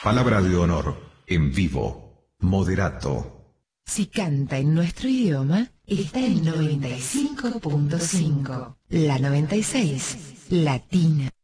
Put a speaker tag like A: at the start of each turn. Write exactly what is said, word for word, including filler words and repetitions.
A: Palabra de honor, en vivo, moderato.
B: Si canta en nuestro idioma, está en noventa y cinco punto cinco. La noventa y seis, Latina.